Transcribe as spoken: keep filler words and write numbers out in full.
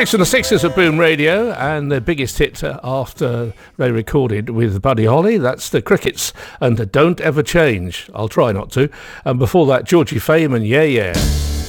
Six and the Sixes at Boom Radio, and their biggest hit after they recorded with Buddy Holly, that's the Crickets and Don't Ever Change. I'll try not to. And before that, Georgie Fame and Yeah Yeah.